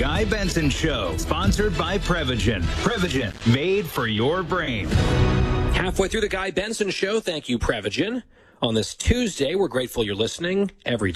Guy Benson Show, sponsored by Prevagen. Prevagen, made for your brain. Halfway through the Guy Benson Show, thank you, Prevagen. On this Tuesday, we're grateful you're listening every